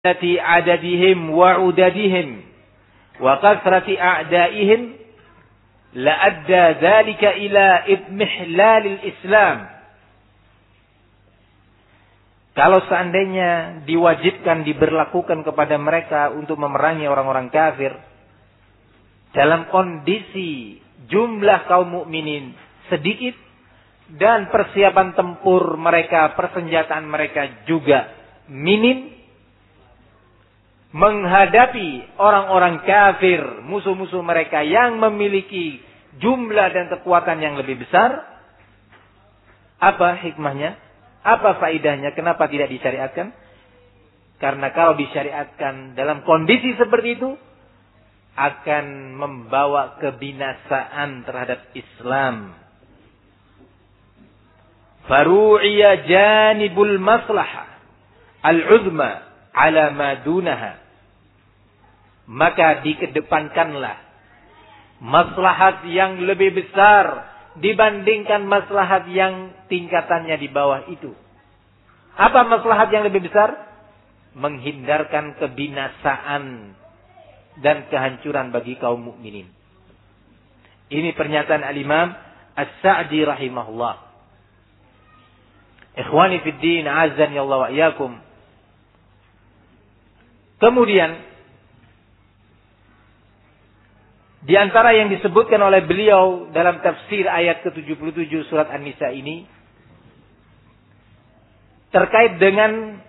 adadihim wa udadihim wa kathrati a'daihim la adda dzalika ila idmihlalil Islam. Kalau seandainya diwajibkan diberlakukan kepada mereka untuk memerangi orang-orang kafir dalam kondisi jumlah kaum mukminin sedikit dan persiapan tempur mereka, persenjataan mereka juga minim, menghadapi orang-orang kafir, musuh-musuh mereka yang memiliki jumlah dan kekuatan yang lebih besar, apa hikmahnya? Apa faidahnya? Kenapa tidak disyariatkan? Karena kalau disyariatkan dalam kondisi seperti itu, akan membawa kebinasaan terhadap Islam. Faru'iya janibul maslahah al-uzma ala ma dunaha. Maka dikedepankanlah maslahat yang lebih besar dibandingkan maslahat yang tingkatannya di bawah itu. Apa maslahat yang lebih besar? Menghindarkan kebinasaan dan kehancuran bagi kaum mukminin. Ini pernyataan al-Imam As-Sa'di rahimahullah. Ikhwani fid din, azan ya Allah wa iyyakum. Kemudian di antara yang disebutkan oleh beliau dalam tafsir ayat ke-77 surat An-Nisa ini terkait dengan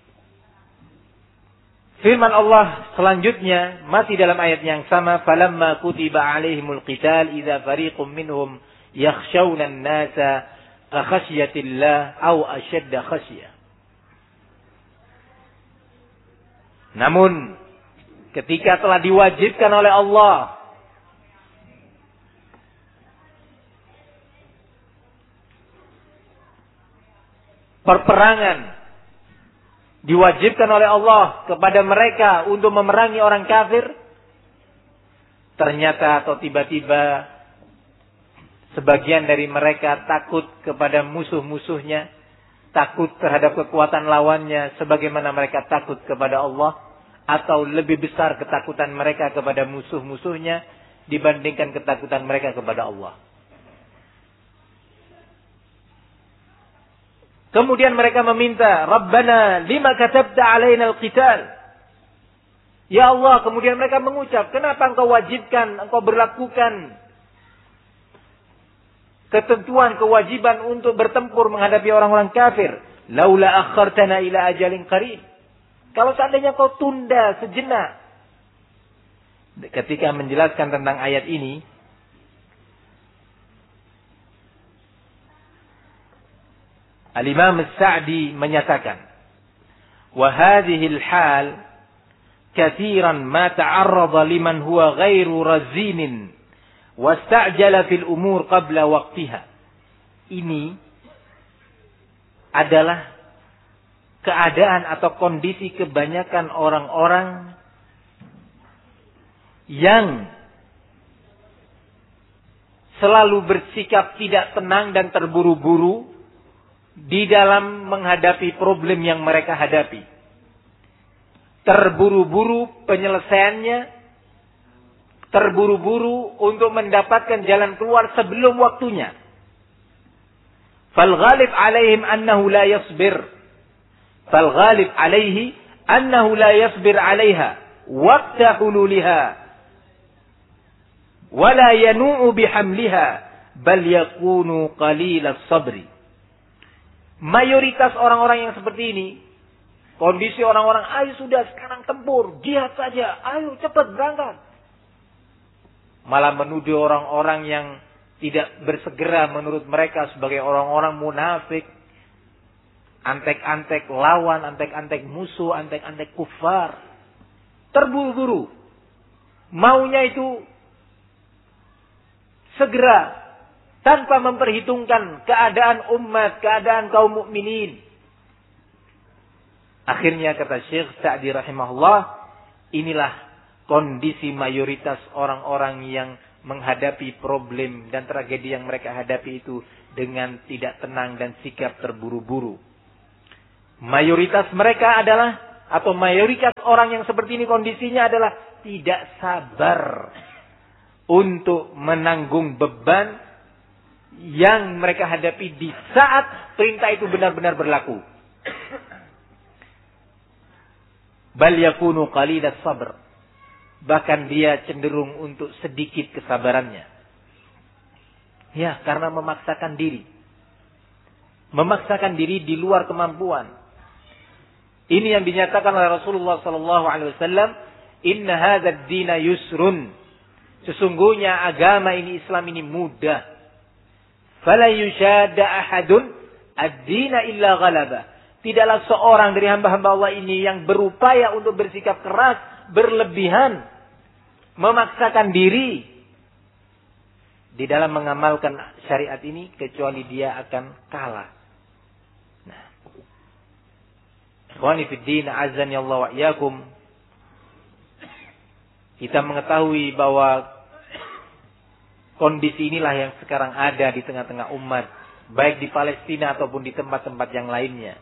firman Allah selanjutnya masih dalam ayat yang sama, falamma kutiba alaihimul qital idza fariqum minhum yakhshawna an-nasa ka khasyatillah aw ashadda khasyah. Namun ketika telah diwajibkan oleh Allah perperangan, diwajibkan oleh Allah kepada mereka untuk memerangi orang kafir, ternyata atau tiba-tiba sebagian dari mereka takut kepada musuh-musuhnya, takut terhadap kekuatan lawannya sebagaimana mereka takut kepada Allah, atau lebih besar ketakutan mereka kepada musuh-musuhnya dibandingkan ketakutan mereka kepada Allah. Kemudian mereka meminta, Rabbana lima katabta alaina al-qital. Ya Allah, kemudian mereka mengucap, kenapa engkau wajibkan, engkau berlakukan ketentuan, kewajiban untuk bertempur menghadapi orang-orang kafir. Laula akhartana ila ajalin qarib. Kalau seandainya kau tunda sejenak. Ketika menjelaskan tentang ayat ini, Al-Imam As-Sa'di menyatakan, wa hadhihi al-hal katsiran ma ta'arrada liman huwa ghairu razinin wasta'jala fil umur qabla waqtiha. Ini adalah keadaan atau kondisi kebanyakan orang-orang yang selalu bersikap tidak tenang dan terburu-buru di dalam menghadapi problem yang mereka hadapi. Terburu-buru penyelesaiannya, terburu-buru untuk mendapatkan jalan keluar sebelum waktunya. Fal-ghalib alaihim annahu la yasbir. Fal-ghalib alaihi annahu la yasbir alaiha waqta hululiha wa la yanu'u bihamliha bal yakunu qalilas sabri. Mayoritas orang-orang yang seperti ini, kondisi orang-orang, ayo sudah sekarang tempur, jihad saja, ayo cepat berangkat. Malah menuduh orang-orang yang tidak bersegera menurut mereka sebagai orang-orang munafik, antek-antek lawan, antek-antek musuh, antek-antek kufar. Terburu-buru, maunya itu segera, tanpa memperhitungkan keadaan umat, keadaan kaum mukminin. Akhirnya kata Syekh Sa'di rahimahullah, inilah kondisi mayoritas orang-orang yang menghadapi problem dan tragedi yang mereka hadapi itu dengan tidak tenang dan sikap terburu-buru. Mayoritas mereka adalah atau mayoritas orang yang seperti ini kondisinya adalah tidak sabar untuk menanggung beban yang mereka hadapi di saat perintah itu benar-benar berlaku. Bal yakunu qalilas sabr. Bahkan dia cenderung untuk sedikit kesabarannya. Ya, karena memaksakan diri. Memaksakan diri di luar kemampuan. Ini yang dinyatakan oleh Rasulullah SAW. Inna hadzal dina yusrun. Sesungguhnya agama ini, Islam ini mudah. Fala yushadda ahadun ad-dina illa ghalaba. Tidaklah seorang dari hamba-hamba Allah ini yang berupaya untuk bersikap keras, berlebihan, memaksakan diri di dalam mengamalkan syariat ini, kecuali dia akan kalah. Nah, ikhwani fid din, azan ya Allah wa iyyakum. Kita mengetahui bahwa kondisi inilah yang sekarang ada di tengah-tengah umat, baik di Palestina ataupun di tempat-tempat yang lainnya.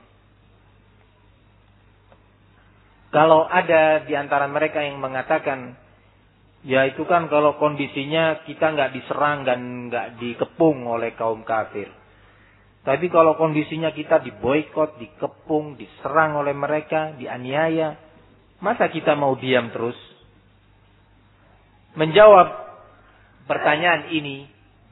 Kalau ada di antara mereka yang mengatakan, ya itu kan kalau kondisinya kita nggak diserang dan nggak dikepung oleh kaum kafir. Tapi kalau kondisinya kita diboikot, dikepung, diserang oleh mereka, dianiaya, masa kita mau diam terus? Menjawab pertanyaan ini,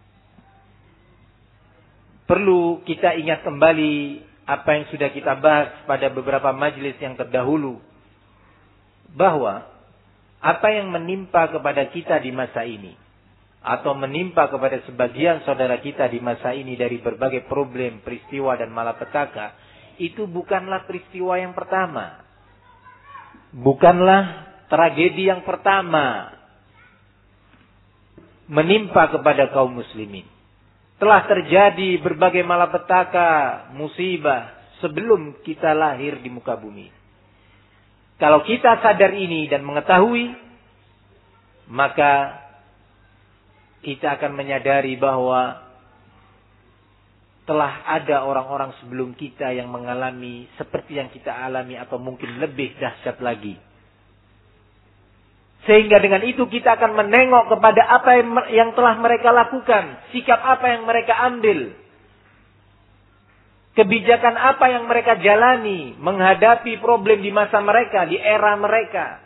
perlu kita ingat kembali apa yang sudah kita bahas pada beberapa majelis yang terdahulu. Bahwa apa yang menimpa kepada kita di masa ini, atau menimpa kepada sebagian saudara kita di masa ini dari berbagai problem, peristiwa dan malapetaka, itu bukanlah peristiwa yang pertama. Bukanlah tragedi yang pertama menimpa kepada kaum muslimin. Telah terjadi berbagai malapetaka, musibah sebelum kita lahir di muka bumi. Kalau kita sadar ini dan mengetahui, maka kita akan menyadari bahwa telah ada orang-orang sebelum kita yang mengalami seperti yang kita alami atau mungkin lebih dahsyat lagi. Sehingga dengan itu kita akan menengok kepada apa yang telah mereka lakukan, sikap apa yang mereka ambil, kebijakan apa yang mereka jalani menghadapi problem di masa mereka, di era mereka.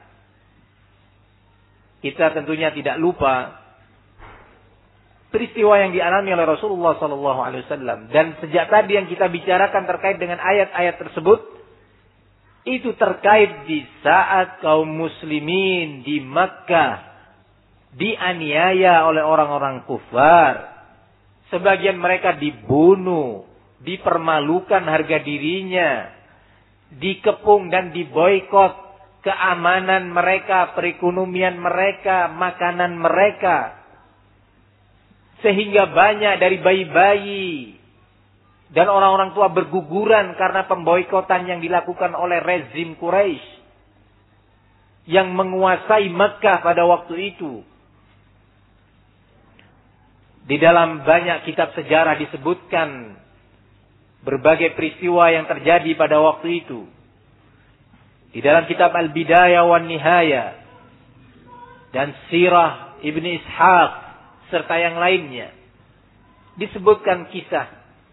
Kita tentunya tidak lupa peristiwa yang dialami oleh Rasulullah SAW. Dan sejak tadi yang kita bicarakan terkait dengan ayat-ayat tersebut, itu terkait di saat kaum muslimin di Makkah dianiaya oleh orang-orang kufar. Sebagian mereka dibunuh, dipermalukan harga dirinya, dikepung dan diboikot keamanan mereka, perekonomian mereka, makanan mereka. Sehingga banyak dari bayi-bayi dan orang-orang tua berguguran karena pemboikotan yang dilakukan oleh rezim Quraisy yang menguasai Mekah pada waktu itu. Di dalam banyak kitab sejarah disebutkan berbagai peristiwa yang terjadi pada waktu itu. Di dalam kitab Al-Bidayah wan Nihayah dan Sirah Ibn Ishaq serta yang lainnya disebutkan kisah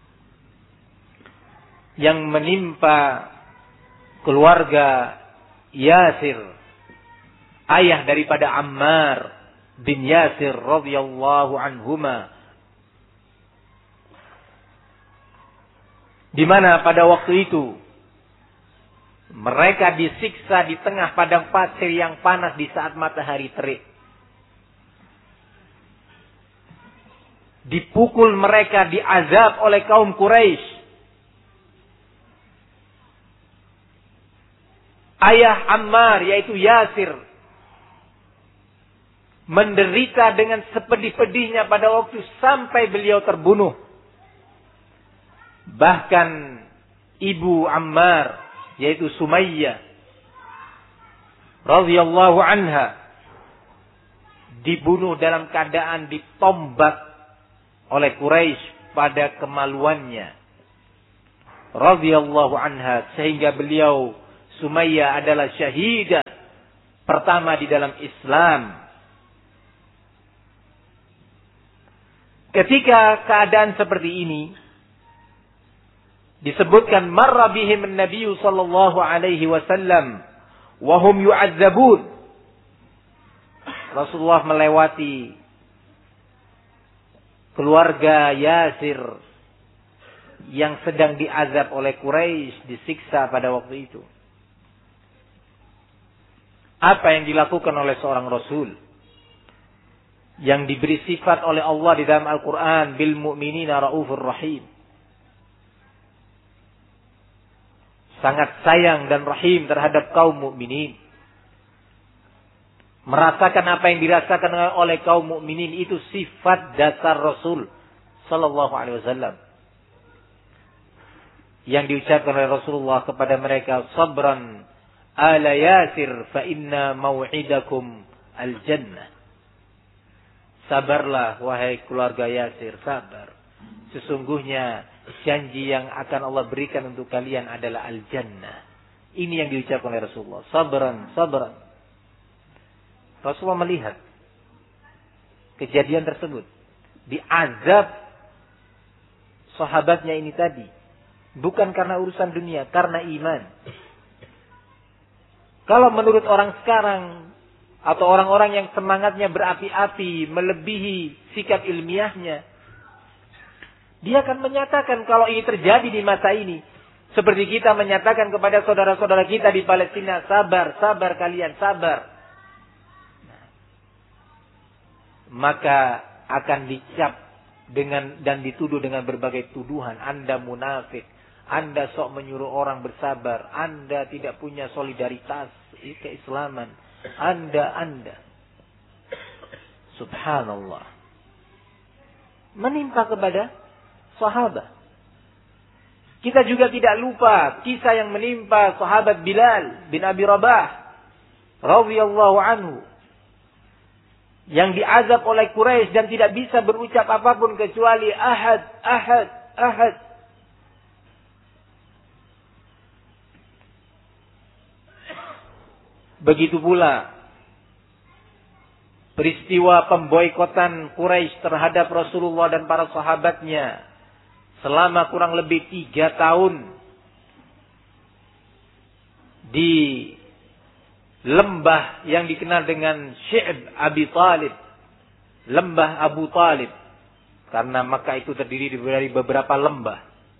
yang menimpa keluarga Yasir, ayah daripada Ammar bin Yasir radhiyallahu anhuma, di mana pada waktu itu mereka disiksa di tengah padang pasir yang panas di saat matahari terik. Dipukul mereka, diazab oleh kaum Quraisy. Ayah Ammar yaitu Yasir menderita dengan sepedih-pedihnya pada waktu sampai beliau terbunuh. Bahkan ibu Ammar yaitu Sumayyah radhiyallahu anha dibunuh dalam keadaan ditombak oleh Quraisy pada kemaluannya radhiyallahu anha, sehingga beliau Sumayyah adalah syahidah pertama di dalam Islam. Ketika keadaan seperti ini disebutkan marra bihim an-nabiy sallallahu alaihi wasallam wa hum yu'adzabun. Rasulullah melewati keluarga Yasir yang sedang diazab oleh Quraisy, disiksa pada waktu itu. Apa yang dilakukan oleh seorang Rasul yang diberi sifat oleh Allah di dalam Al-Quran, bil mu'minina raufur rahim, sangat sayang dan rahim terhadap kaum mukminin. Merasakan apa yang dirasakan oleh kaum mukminin itu sifat dasar Rasul sallallahu alaihi wasallam. Yang diucapkan oleh Rasulullah kepada mereka, sabran ala Yasir fa inna mau'idakum al-jannah. Sabarlah wahai keluarga Yasir, sabar. Sesungguhnya janji yang akan Allah berikan untuk kalian adalah al-jannah. Ini yang diucapkan oleh Rasulullah. Sabran, sabran. Rasulullah melihat kejadian tersebut. Diazab sahabatnya ini tadi. Bukan karena urusan dunia, karena iman. Kalau menurut orang sekarang, atau orang-orang yang semangatnya berapi-api, melebihi sikap ilmiahnya, dia akan menyatakan kalau ini terjadi di masa ini. Seperti kita menyatakan kepada saudara-saudara kita di Palestina, sabar, sabar kalian, sabar. Maka akan dicap dan dituduh dengan berbagai tuduhan. Anda munafik, Anda sok menyuruh orang bersabar, Anda tidak punya solidaritas keislaman, Anda. Subhanallah. Menimpa kepada sahabat. Kita juga tidak lupa kisah yang menimpa sahabat Bilal bin Abi Rabah radhiyallahu anhu, yang diazab oleh Quraisy dan tidak bisa berucap apapun kecuali ahad, ahad, ahad. Begitu pula peristiwa pemboikotan Quraisy terhadap Rasulullah dan para sahabatnya selama kurang lebih 3 tahun di lembah yang dikenal dengan Syi'b Abi Talib, lembah Abu Talib, karena Makkah itu terdiri dari beberapa lembah.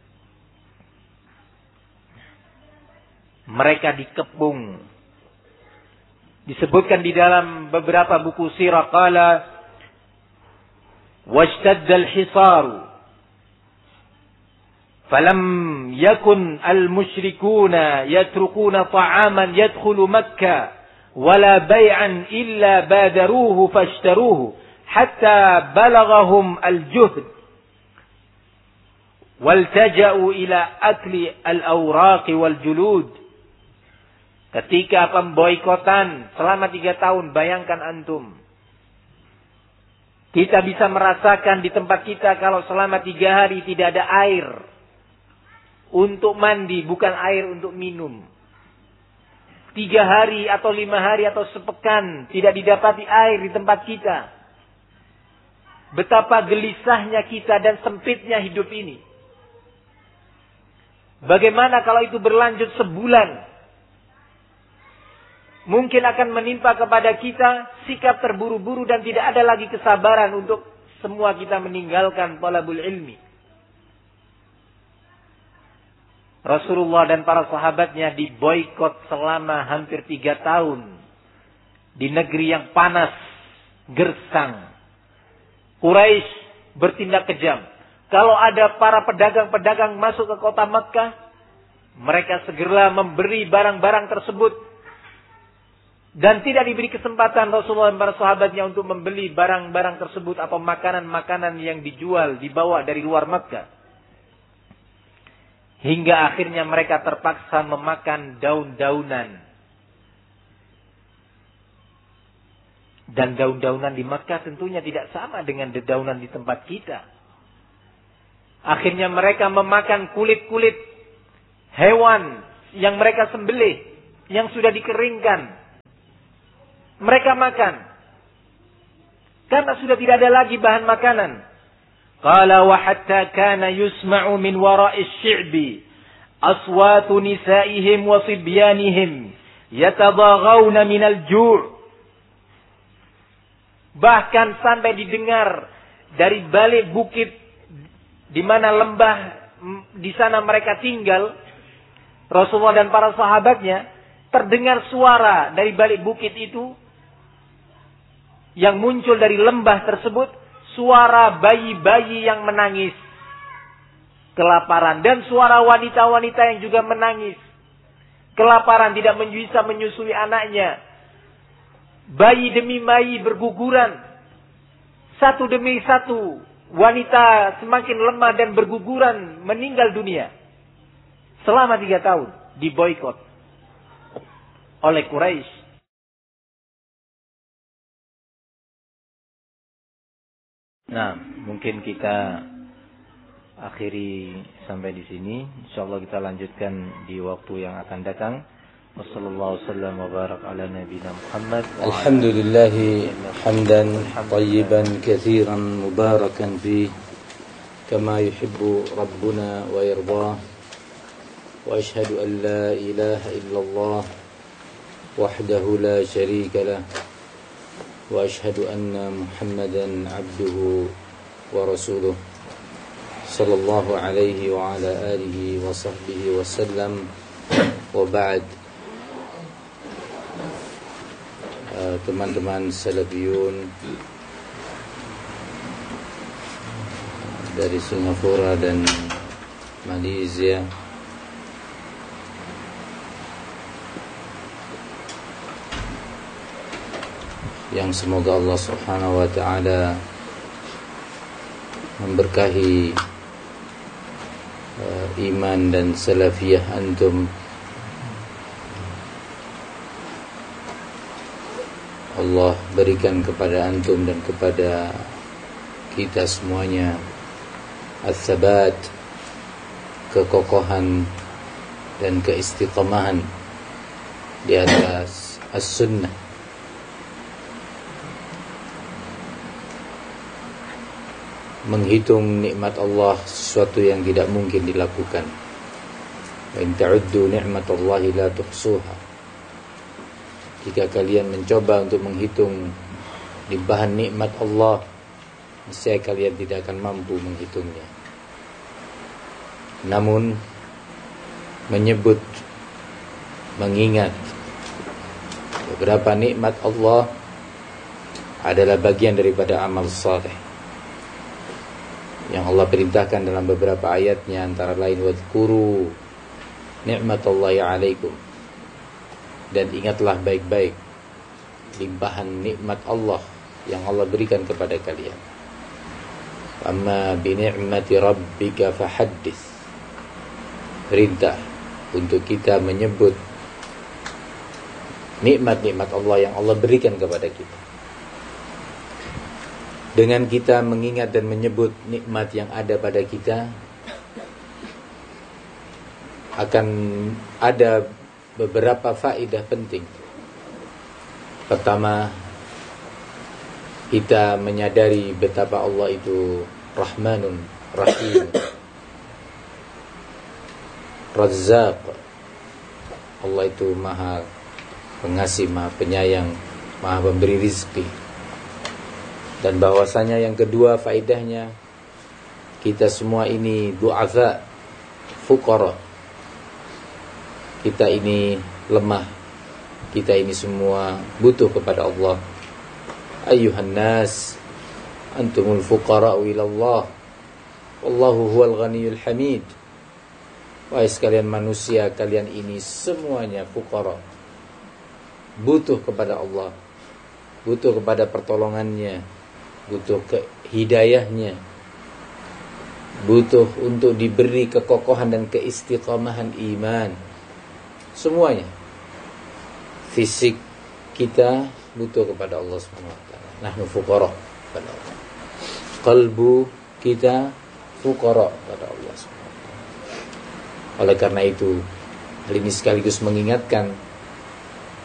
Mereka dikepung. Disebutkan di dalam beberapa buku sirah, qala washtadda al-hisaru falam yakun al-musyrikuna yatrukuna ta'aman yadkhulu Makkah wala bay'an illa badaruhu fashtaruhu hatta balaghahum al-juhd waltaja'u ila akli al-awraq wal-julud. Ketika pemboikotan selama 3 tahun, bayangkan antum. Kita bisa merasakan di tempat kita kalau selama 3 hari tidak ada air untuk mandi, bukan air untuk minum. 3 hari atau 5 hari atau sepekan tidak didapati air di tempat kita. Betapa gelisahnya kita dan sempitnya hidup ini. Bagaimana kalau itu berlanjut sebulan? Mungkin akan menimpa kepada kita sikap terburu-buru dan tidak ada lagi kesabaran untuk semua kita meninggalkan talabul ilmi. Rasulullah dan para sahabatnya diboikot selama hampir 3 tahun. Di negeri yang panas, gersang. Quraisy bertindak kejam. Kalau ada para pedagang-pedagang masuk ke kota Makkah, mereka segera memberi barang-barang tersebut. Dan tidak diberi kesempatan Rasulullah dan para sahabatnya untuk membeli barang-barang tersebut atau makanan-makanan yang dijual, dibawa dari luar Makkah. Hingga akhirnya mereka terpaksa memakan daun-daunan. Dan daun-daunan di Makkah tentunya tidak sama dengan dedaunan di tempat kita. Akhirnya mereka memakan kulit-kulit hewan yang mereka sembelih yang sudah dikeringkan. Mereka makan. Karena sudah tidak ada lagi bahan makanan. Qala wa hatta kana yusma'u min wara'is syi'bi aswatu nisa'ihim wa sibyanihim yatadaghawna minal ju'. Bahkan sampai didengar dari balik bukit di mana lembah di sana mereka tinggal, Rasulullah dan para sahabatnya, terdengar suara dari balik bukit itu yang muncul dari lembah tersebut, suara bayi-bayi yang menangis kelaparan dan suara wanita-wanita yang juga menangis kelaparan, tidak bisa menyusui anaknya. Bayi demi bayi berguguran, satu demi satu wanita semakin lemah dan berguguran meninggal dunia. Selama 3 tahun diboikot oleh Quraisy. Nah, mungkin kita akhiri sampai di sini. Insyaallah kita lanjutkan di waktu yang akan datang. Wassallallahu wasallam wa barak ala nabiyyina Muhammad. Alhamdulillah hamdan tayyiban katsiran mubarakan fi kama yuhibbu rabbuna wa yardah. Wa ashhadu an la ilaha illallah wahdahu la syarika lah. Wa ashhadu anna Muhammadan abduhu wa rasuluh. Sallallahu alaihi wa ala alihi wa sahbihi wa sallam. Wa ba'd. Teman-teman Salafiyun dari Singapura dan Malaysia, yang semoga Allah Subhanahu wa taala memberkahi iman dan salafiyah antum. Allah berikan kepada antum dan kepada kita semuanya as-sabat, kekokohan dan keistiqamahan di atas as-sunnah. Menghitung nikmat Allah sesuatu yang tidak mungkin dilakukan. Wa in ta'uddu ni'matallahi la tuhsuha. Jika kalian mencoba untuk menghitung limpahan nikmat Allah, niscaya kalian tidak akan mampu menghitungnya. Namun menyebut, mengingat beberapa nikmat Allah adalah bagian daripada amal saleh yang Allah perintahkan dalam beberapa ayatnya, antara lain wadhkuru ni'matallahi 'alaikum, dan ingatlah baik-baik limpahan nikmat Allah yang Allah berikan kepada kalian. Amma bi ni'mati rabbika fahaddits, perintah untuk kita menyebut nikmat-nikmat Allah yang Allah berikan kepada kita. Dengan kita mengingat dan menyebut nikmat yang ada pada kita, akan ada beberapa faedah penting. Pertama, kita menyadari betapa Allah itu Rahmanun Rahim, Razzaq. Allah itu Maha Pengasih, Maha Penyayang, Maha Pemberi rizki. Dan bahwasanya yang kedua faedahnya, kita semua ini du'afa, fuqara. Kita ini lemah, kita ini semua butuh kepada Allah. Ayyuhan nas, antumul fuqara'u ilallah, wallahu huwal ghaniyul hamid. Wahai sekalian manusia, kalian ini semuanya fuqara, butuh kepada Allah, butuh kepada pertolongannya, butuh ke hidayahnya, butuh untuk diberi kekokohan dan keistiqamahan iman. Semuanya. Fisik kita butuh kepada Allah SWT. Nahnu fuqara kepada Allah. Qalbu kita fuqara kepada Allah SWT. Oleh karena itu, hal ini sekaligus mengingatkan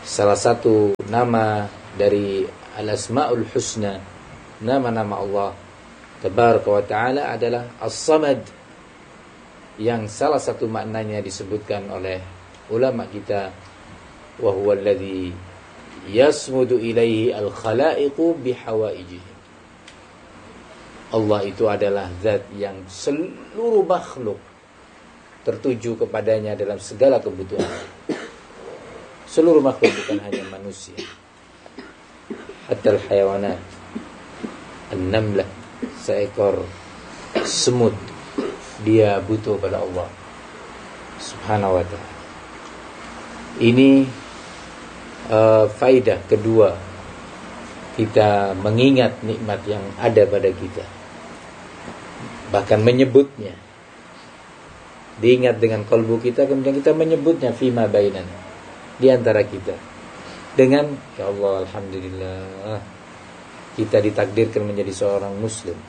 salah satu nama dari Al-Asma'ul Husna, nama-nama Allah Tabaraka wa Ta'ala adalah As-Samad, yang salah satu maknanya disebutkan oleh ulama kita, wa huwa alladhi yasmudu ilaihi al-khalaiqu bihawaijihim. Allah itu adalah zat yang seluruh makhluk tertuju kepadanya dalam segala kebutuhan. Seluruh makhluk, bukan hanya manusia. Hatta al-hayawanat, an-namlah, seekor semut, dia butuh pada Allah Subhanahu wa ta'ala. Ini faidah kedua, kita mengingat nikmat yang ada pada kita, bahkan menyebutnya, diingat dengan kalbu kita, kemudian kita menyebutnya fima bainana, di antara kita, dengan ya Allah, alhamdulillah kita ditakdirkan menjadi seorang muslim.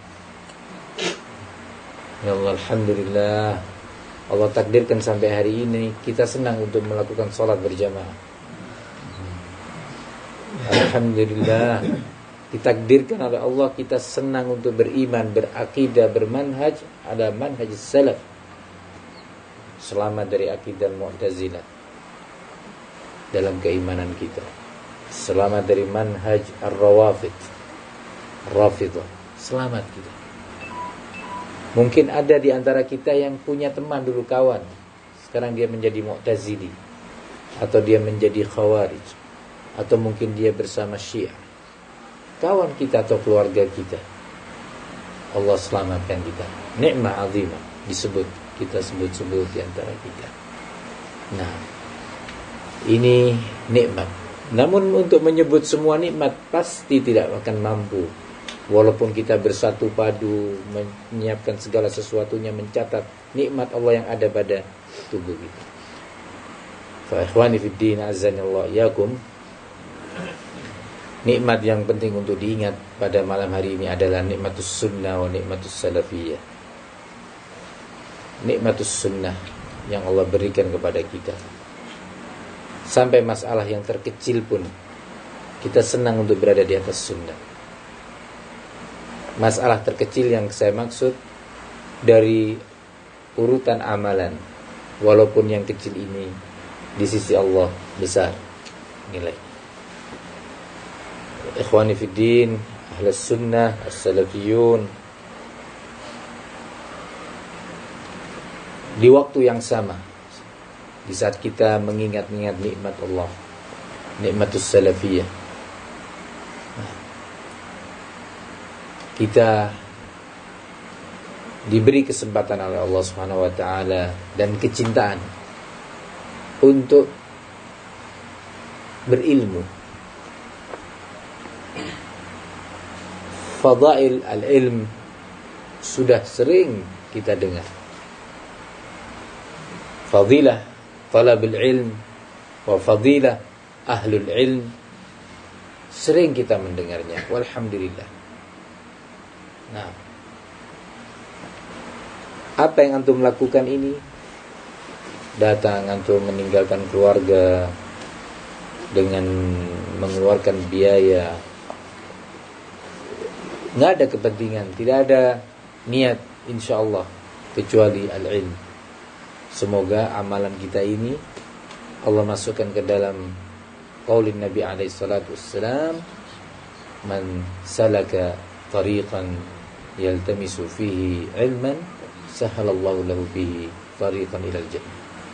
Ya Allah, alhamdulillah Allah takdirkan sampai hari ini kita senang untuk melakukan sholat berjamaah. Alhamdulillah ditakdirkan oleh Allah kita senang untuk beriman, berakidah, bermanhaj, ada manhaj salaf, selamat dari akidah Mu'tazilah dalam keimanan kita, selamat dari manhaj ar-rawafid, rafidah, selamat kita. Mungkin ada di antara kita yang punya teman dulu, kawan, sekarang dia menjadi Mu'tazili, atau dia menjadi Khawarij, atau mungkin dia bersama Syiah. Kawan kita atau keluarga kita, Allah selamatkan kita. Nikmah azimah disebut, kita sebut-sebut di antara kita. Nah, ini nikmat. Namun untuk menyebut semua nikmat pasti tidak akan mampu. Walaupun kita bersatu padu, menyiapkan segala sesuatunya, mencatat nikmat Allah yang ada pada tubuh kita. Fa ikhwani fid din, azanillahu yakum. Nikmat yang penting untuk diingat pada malam hari ini adalah nikmatus sunnah wa nikmatus salafiyah. Nikmatus sunnah yang Allah berikan kepada kita. Sampai masalah yang terkecil pun kita senang untuk berada di atas sunnah. Masalah terkecil yang saya maksud dari urutan amalan, walaupun yang kecil ini di sisi Allah besar nilai. Ikhwani fiddin, ahlus sunnah, as-salafiyun, di waktu yang sama, di saat kita mengingat-ingat nikmat Allah, nikmatus salafiyah, kita diberi kesempatan oleh Allah Subhanahu wa taala dan kecintaan untuk berilmu. Fadail al-ilm sudah sering kita dengar. Fadilah talabul ilm wa fadilah ahlul ilm, sering kita mendengarnya. Walhamdulillah. Nah, apa yang antum lakukan ini? Datang antum meninggalkan keluarga dengan mengeluarkan biaya, nggak ada kepentingan, tidak ada niat, insyaallah, kecuali al-ilm. Semoga amalan kita ini Allah masukkan ke dalam qaulin Nabi alaihi salatu wassalam, man salaka tariqan yaltamisu fihi ilman sahalallahu lahu bihi tariqan ilal jannah.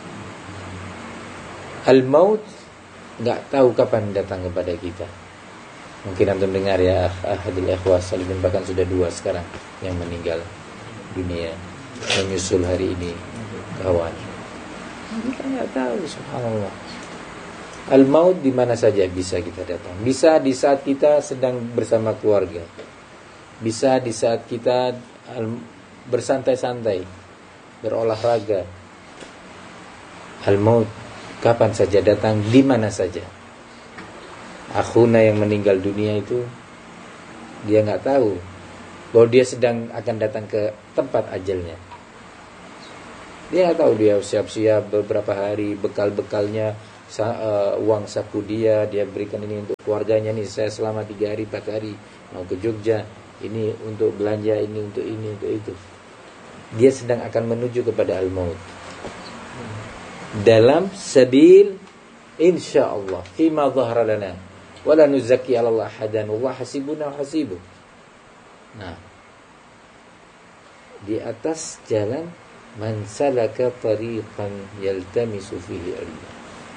Al-maut nggak tahu kapan datang kepada kita. Mungkin antum dengar ya, ahadul ikhwah salibin, bahkan sudah 2 sekarang yang meninggal dunia menyusul hari ini kawan. Kita nggak tahu, subhanallah. Al-maut di mana saja bisa kita datang. Bisa di saat kita sedang bersama keluarga. Bisa di saat kita bersantai-santai, berolahraga. Al-maut kapan saja datang, di mana saja. Akhuna yang meninggal dunia itu, dia nggak tahu bahwa dia sedang akan datang ke tempat ajalnya. Dia nggak tahu, dia siap-siap beberapa hari, bekal-bekalnya uang saku dia berikan ini untuk keluarganya nih, saya selama 3 hari 4 hari mau ke Jogja, ini untuk belanja, ini untuk itu. Dia sedang akan menuju kepada al-maut. Dalam sabil insyaallah fima dhahara lana wala nuzakki 'ala Allah hadan wa hasibuna wa hasibuh. Nah, di atas jalan man salaka tariqan yaltamisu fihi ilma.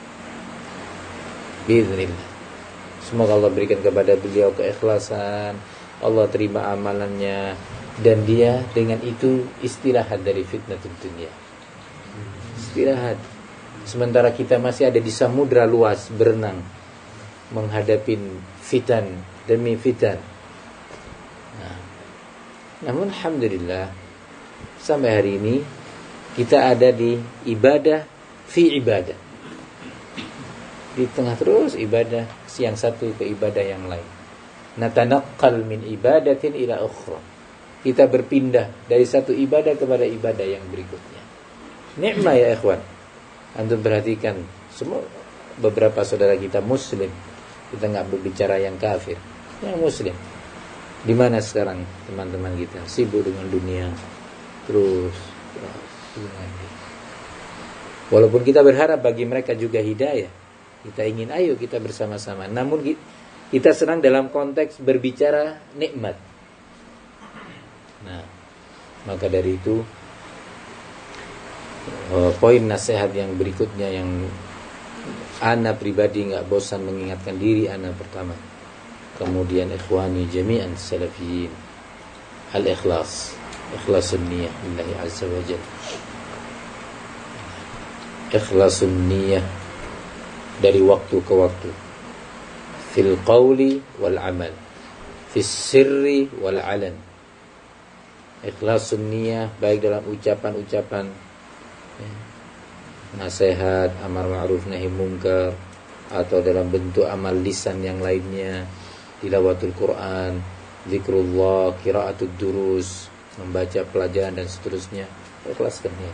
Biiznillah. Semoga Allah berikan kepada beliau keikhlasan, Allah terima amalannya, dan dia dengan itu istirahat dari fitnatul dunia. Istirahat. Sementara kita masih ada di samudra luas berenang menghadapi fitan demi fitan. Nah, namun alhamdulillah sampai hari ini kita ada di ibadah fi ibadah. Di tengah terus ibadah, yang satu ke ibadah yang lain. Natanaqqal min ibadatin ila ukhra. Kita berpindah dari satu ibadah kepada ibadah yang berikutnya. Nikmat ya ikhwan. Antum perhatikan semua beberapa saudara kita muslim. Kita enggak berbicara yang kafir, yang muslim. Di mana sekarang teman-teman kita sibuk dengan dunia terus. Walaupun kita berharap bagi mereka juga hidayah. Kita ingin ayo kita bersama-sama. Namun kita senang dalam konteks berbicara nikmat. Nah, maka dari itu poin nasihat yang berikutnya yang ana pribadi enggak bosan mengingatkan diri ana pertama. Kemudian ikhwani jami'an salafiyin, al-ikhlas, ikhlasun niyah lillahi azza wa jalla. Ikhlasun niyah dari waktu ke waktu, fil qawli wal amal, fis sirri wal alan. Ikhlasun niyah baik dalam ucapan-ucapan nasihat, amar ma'ruf nahi munkar, atau dalam bentuk amal lisan yang lainnya, tilawatul Quran, zikrullah, qiraatud durus, membaca pelajaran dan seterusnya. Ikhlaskan niat.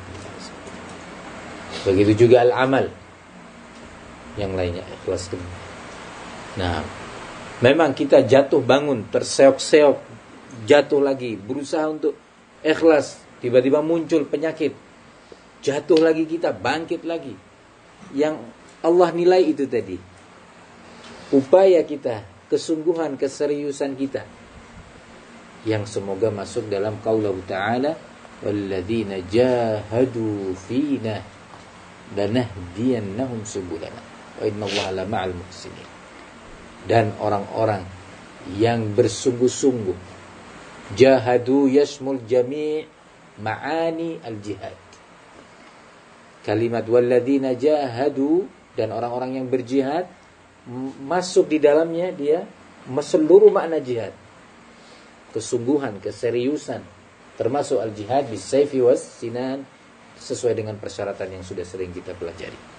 Begitu juga al-amal yang lainnya, ikhlaskan. Nah, memang kita jatuh bangun, terseok-seok, jatuh lagi, berusaha untuk ikhlas, tiba-tiba muncul penyakit, jatuh lagi kita, bangkit lagi. Yang Allah nilai itu tadi, upaya kita, kesungguhan, keseriusan kita, yang semoga masuk dalam qaulullah ta'ala, walladzina jahadu fina lanahdiyannahum subulana wa innallaha lama'al muhsinin. Dan orang-orang yang bersungguh-sungguh, jahadu yashmul jami' ma'ani al-jihad. Kalimat walladzina jahadu, dan orang-orang yang berjihad masuk di dalamnya dia seluruh makna jihad. Kesungguhan, keseriusan, termasuk al-jihad bis-sayfi was-sinan, sesuai dengan persyaratan yang sudah sering kita pelajari.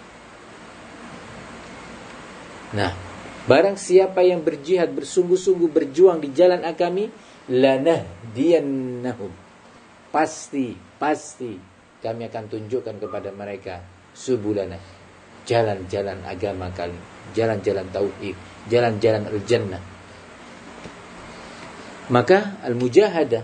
Nah, barang siapa yang berjihad, bersungguh-sungguh berjuang di jalan agami, lanahdiyannahum, pasti kami akan tunjukkan kepada mereka subulana, jalan-jalan agama kami, jalan-jalan tauhid, jalan-jalan al-jannah. Maka al-mujahadah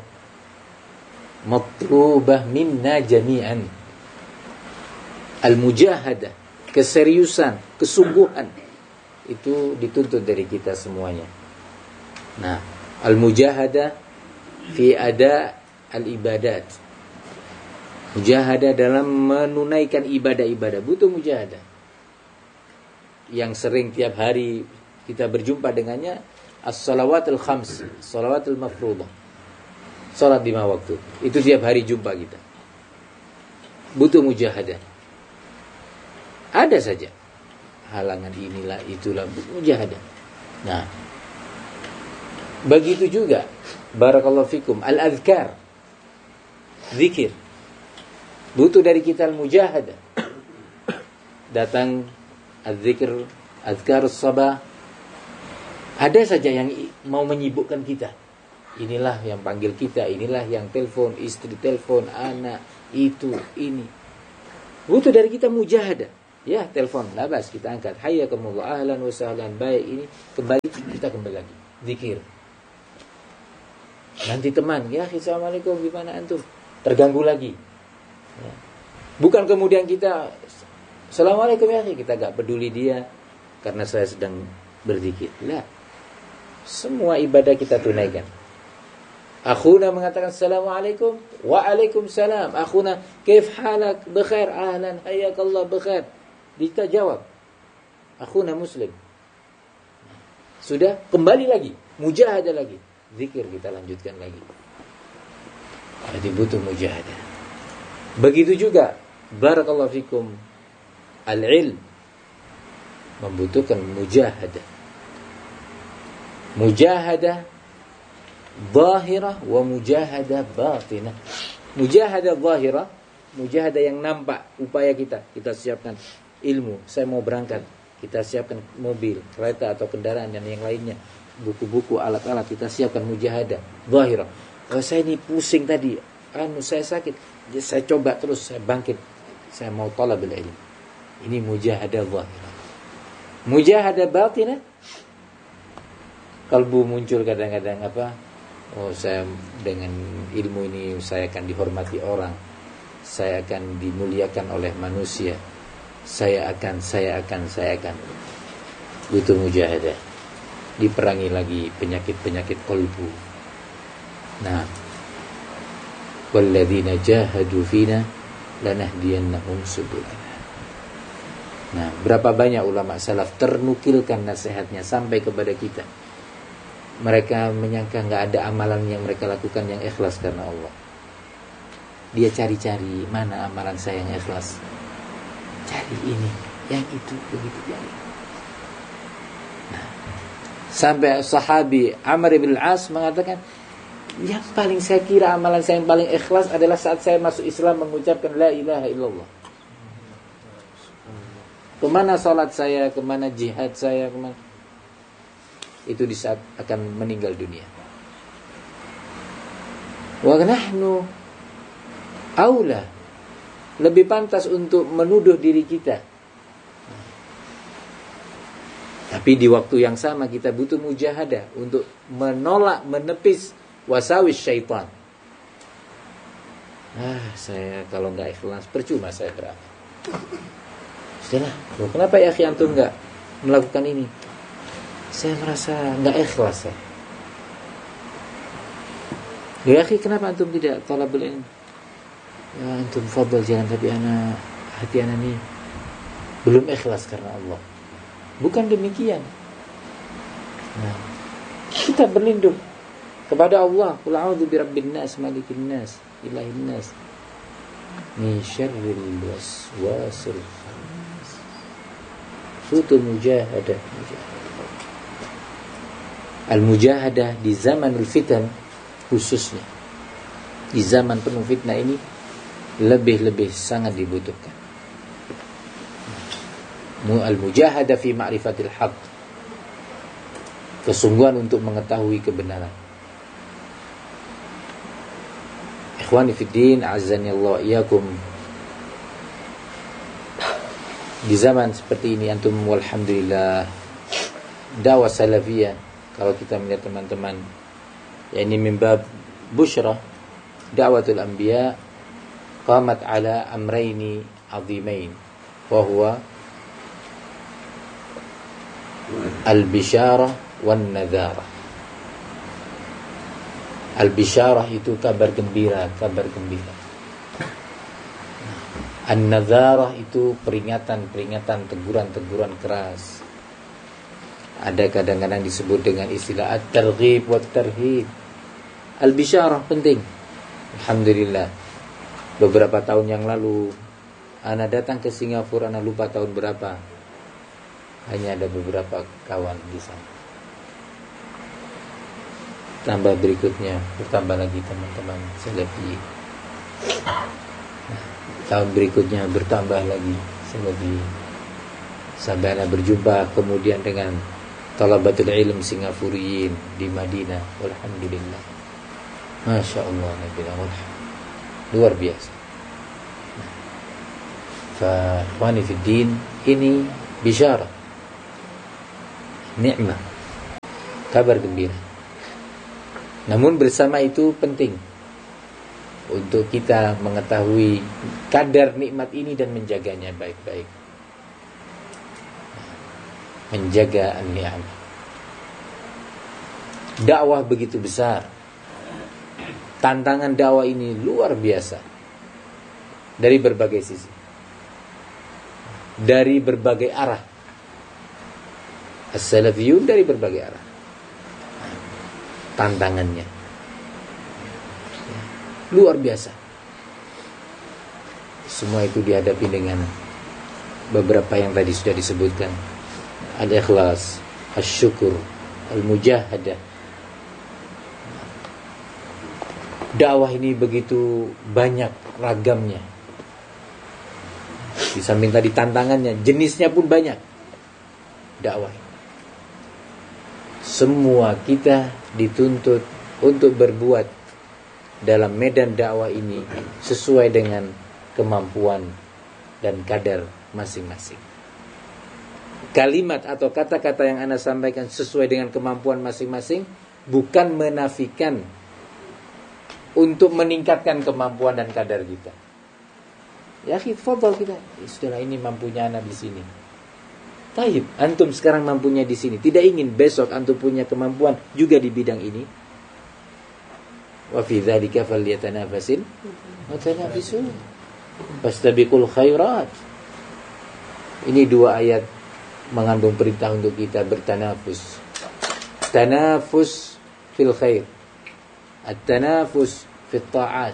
matlubah minna jami'an. Al-mujahadah, keseriusan, kesungguhan, itu dituntut dari kita semuanya. Nah, al-mujahadah fi ada al-ibadat. Mujahadah dalam menunaikan ibadah-ibadah, butuh mujahadah. Yang sering tiap hari kita berjumpa dengannya, as-salawatul khams, salawatul mafruḍah, salat 5 waktu. Itu tiap hari jumpa kita. Butuh mujahadah. Ada saja halangan inilah itulah, mujahadah. Nah, begitu juga barakallahu fikum al-adhkar, zikir, butuh dari kita al-mujahadah. Datang al-zikr, azkarus sabah, ada saja yang mau menyibukkan kita. Inilah yang panggil kita, inilah yang telepon, istri telepon, anak, itu, ini. Butuh dari kita mujahadah. Ya, telepon, labas, kita angkat. Hayyakumullah, ahlan wa sahlan, baik ini, kembali, kita kembali lagi. Zikir. Nanti teman, ya, assalamualaikum, gimana antum? Terganggu lagi. Ya. Bukan kemudian kita, assalamualaikum ya, kita gak peduli dia, karena saya sedang berzikir. Lah, semua ibadah kita tunaikan. Akhuna mengatakan assalamualaikum, waalaikumsalam. Akhuna, kaif halak, bekhair, ahlan, hayyakallah, bekhair. Kita jawab, akhuna muslim. Sudah, kembali lagi, mujahadah lagi. Zikir kita lanjutkan lagi. Jadi butuh mujahadah. Begitu juga, barakallahu fikum, al-ilm membutuhkan mujahadah. Mujahadah zahirah wa mujahadah batinah. Mujahadah zahirah, mujahadah yang nampak upaya kita siapkan ilmu, saya mau berangkat, kita siapkan mobil, kereta atau kendaraan dan yang lainnya, buku-buku, alat-alat, kita siapkan mujahadah zahirah. Oh, saya ini pusing tadi, saya sakit, saya coba terus, saya bangkit, saya mau talabul ilm. Ini mujahadah zahirah. Mujahadah batinah, kalbu muncul kadang-kadang oh, saya dengan ilmu ini saya akan dihormati orang, saya akan dimuliakan oleh manusia, saya akan butuh mujahadah. Diperangi lagi penyakit-penyakit qalbu. Nah, walladzina jahadu fina lanahdiyannahum subulana. Nah, berapa banyak ulama salaf ternukilkan nasihatnya sampai kepada kita. Mereka menyangka nggak ada amalan yang mereka lakukan yang ikhlas karena Allah. Dia cari-cari, mana amalan saya yang ikhlas. Cari ini, yang itu, begitu yang itu. Nah, sampai sahabi Amr bin Al-As mengatakan, yang paling saya kira amalan saya yang paling ikhlas adalah saat saya masuk Islam mengucapkan la ilaha illallah. Kemana salat saya, kemana jihad saya, kemana, itu di saat akan meninggal dunia. Wa nahnu aula, lebih pantas untuk menuduh diri kita. Tapi di waktu yang sama kita butuh mujahadah untuk menolak, menepis wasawis syaitan. Saya kalau enggak ikhlas percuma saya beramal. Sudahlah, kenapa ya akhi antum enggak melakukan ini? Saya merasa enggak ikhlas. Ya akhi, kenapa antum tidak talabul ilm? Ya antum fadhal jalan, tapi hati ana ni belum ikhlas karena Allah. Bukan demikian. Nah, kita berlindung kepada Allah. Qul a'udzu birabbin nas, malikin nas, ilahin nas, min syarril waswasil khannas. Butuh mujahadah. Al-mujahadah di zamanul fitan, khususnya di zaman penuh fitnah ini, lebih sangat dibutuhkan. Al-mujahadah fi ma'rifatil haqq, kesungguhan untuk mengetahui kebenaran. Ikhwani fiddin, azani Allah iyakum. Di zaman seperti ini antum walhamdulillah dakwah salafiyah, kalau kita melihat teman-teman, ya ini mimbab busyra, da'watul anbiya qamat ala amrayni azimain, wa huwa al-bisyarah wan nadharah. Al-bisyarah itu kabar gembira. An-nadharah itu peringatan, teguran keras. Ada kadang-kadang disebut dengan istilah at-targhib wa at-tarhib. Al-bisyarah penting. Alhamdulillah, beberapa tahun yang lalu ana datang ke Singapura, ana lupa tahun berapa, hanya ada beberapa kawan di sana. Tambah berikutnya, bertambah lagi teman-teman salafi. Tahun berikutnya bertambah lagi salafi. Sampai ana berjumpa kemudian dengan talabatul ilm Singapuriyin di Madinah. Alhamdulillah, Masya Allah, luar biasa. Fa ikhwani fid din, ini bisyarah, nikmat, kabar gembira. Namun bersama itu penting untuk kita mengetahui kadar nikmat ini dan menjaganya baik-baik. Menjaga an-ni'mah. Dakwah begitu besar. Tantangan dakwah ini luar biasa. Dari berbagai sisi. Dari berbagai arah. As-salafiyun dari berbagai arah. Tantangannya luar biasa. Semua itu dihadapi dengan beberapa yang tadi sudah disebutkan. Al-ikhlas, al-syukur, al-mujahadah. Dakwah ini begitu banyak ragamnya. Di samping tadi tantangannya, jenisnya pun banyak. Dakwah. Semua kita dituntut untuk berbuat dalam medan dakwah ini sesuai dengan kemampuan dan kadar masing-masing. Kalimat atau kata-kata yang Anda sampaikan sesuai dengan kemampuan masing-masing bukan menafikan untuk meningkatkan kemampuan dan kadar kita. Ya, fadhal kita. Sudahlah, ini mampunya Anda di sini. Taib, antum sekarang mampunya di sini. Tidak ingin besok antum punya kemampuan juga di bidang ini. Wa fi dzalika falyatanafasil mutanafisun. Fastabiqul khairat. Ini dua ayat mengandung perintah untuk kita bertanafus. Tanafus fil khair. At-tanafus fit ta'at.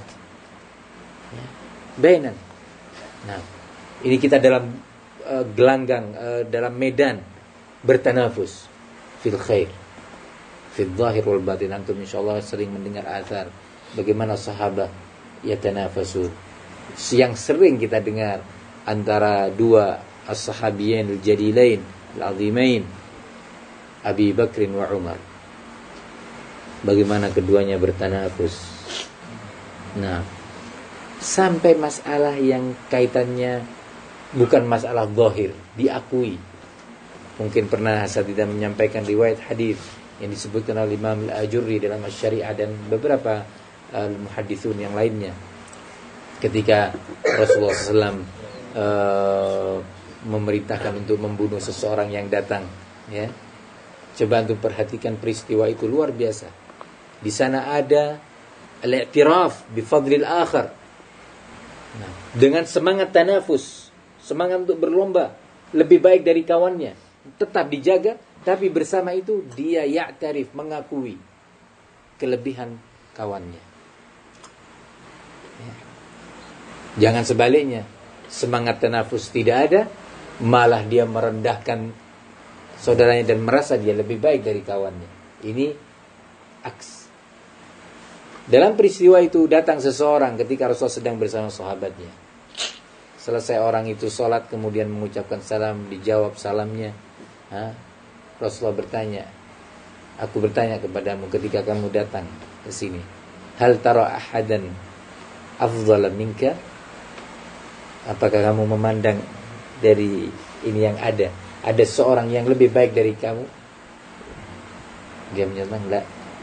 Bainan. Nah, ini kita dalam gelanggang, dalam medan bertanafus fil khair, fil zahir wal batin. Antum insyaallah sering mendengar athar bagaimana sahabat yatanafasu, yang sering kita dengar antara dua as-sahabiyin al-jalilain al-azimain, Abi Bakrin wa Umar, bagaimana keduanya bertanafus. Nah, sampai masalah yang kaitannya bukan masalah zahir, diakui. Mungkin pernah saya tidak menyampaikan riwayat hadis yang disebutkan oleh Imam Al-Ajurri dalam Asy-Syari'ah dan beberapa muhadditsun yang lainnya. Ketika Rasulullah SAW memerintahkan untuk membunuh seseorang yang datang, ya. Coba untuk perhatikan peristiwa itu, luar biasa. Di sana ada al-i'tiraf bi fadlil akhar. Nah, dengan semangat tanafus, semangat untuk berlomba lebih baik dari kawannya, tetap dijaga, tapi bersama itu dia ya'tarif, mengakui kelebihan kawannya. Ya. Jangan sebaliknya, semangat tanafus tidak ada, malah dia merendahkan saudaranya dan merasa dia lebih baik dari kawannya. Ini aks. Dalam peristiwa itu datang seseorang ketika Rasulullah sedang bersama sahabatnya. Selesai orang itu sholat, kemudian mengucapkan salam, dijawab salamnya. Rasulullah bertanya, aku bertanya kepadamu ketika kamu datang ke sini, hal tara ahadan afdhala minka? Apakah kamu memandang dari ini yang ada seorang yang lebih baik dari kamu? Dia menyatakan, enggak.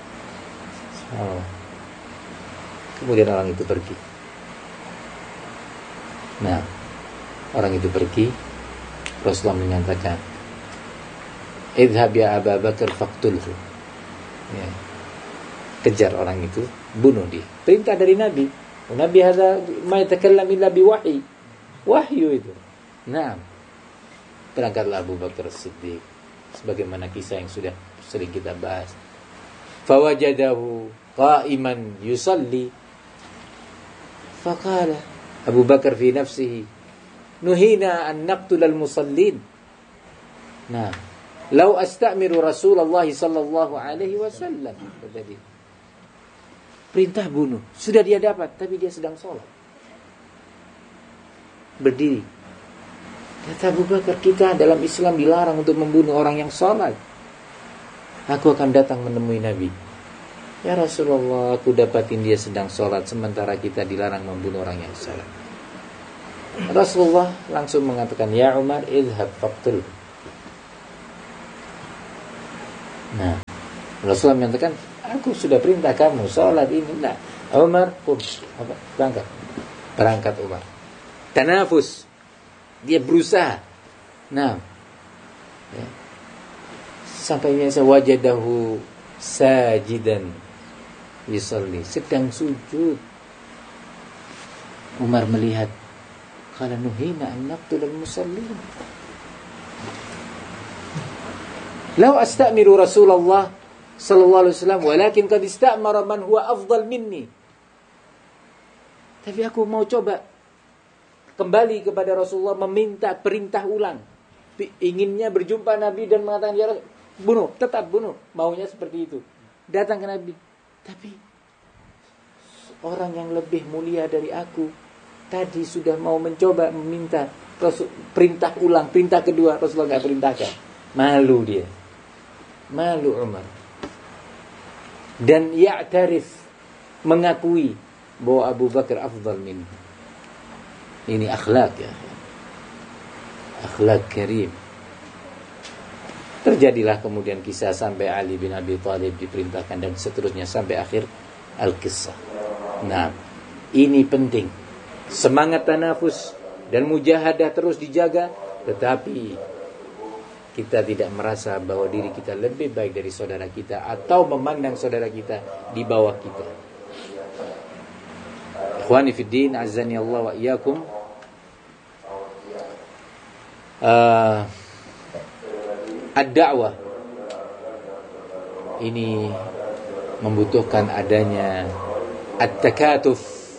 Kemudian orang itu pergi. Nah, orang itu pergi. Rasulullah menyatakan, idhab ya Abu Bakar faqtulhu. Ya. Kejar orang itu, bunuh dia. Perintah dari Nabi. Nabi hadza ma yatakallam illa biwahyi. Wahyu itu. Nah, berangkatlah Abu Bakar Siddiq, sebagaimana kisah yang sudah sering kita bahas. Fawajadahu qa'iman yusalli. Faqala Abu Bakar fi nafsihi, nuhina an naqtulal musallin. Nah, lau astamiru Rasulullah sallallahu alaihi wasallam. Jadi perintah bunuh sudah dia dapat, tapi dia sedang sholat. Berdiri. Kata Abu Bakar, kita dalam Islam dilarang untuk membunuh orang yang sholat. Aku akan datang menemui Nabi. Ya Rasulullah, aku dapatin dia sedang sholat, sementara kita dilarang membunuh orang yang sholat. Rasulullah langsung mengatakan, ya Umar, idhab faqtul. Nah, Rasulullah mengatakan, aku sudah perintah kamu sholat ini. Nah, Umar, berangkat Umar. Tanafus, dia berusaha. Nah, ya. Sampai wajadahu sajidan yusalli, sedang sujud. Umar melihat, qala nuhina an naqtulal musallin. Law astamiru Rasulullah sallallahu alaihi wasallam walakin qad istamara man huwa afdal minni. Tapi aku mau coba kembali kepada Rasulullah, meminta perintah ulang. Inginnya berjumpa Nabi dan mengatakan, ya Rasul, bunuh, tetap bunuh. Maunya seperti itu. Datang ke Nabi. Tapi orang yang lebih mulia dari aku tadi sudah mau mencoba meminta perintah ulang, perintah kedua. Rasulullah tidak perintahkan. Malu dia. Malu Umar. Dan ya'tarif, mengakui bahwa Abu Bakar afdal minhu. Ini akhlak, ya. Akhlak karim. Terjadilah kemudian kisah sampai Ali bin Abi Thalib diperintahkan dan seterusnya sampai akhir al-kisah. Nah, ini penting. Semangat tanafus dan mujahadah terus dijaga, tetapi kita tidak merasa bahwa diri kita lebih baik dari saudara kita atau memandang saudara kita di bawah kita. Ikhwani fid din, azani Allah wa iyyakum. Ad-da'wah ini membutuhkan adanya at-takatuf,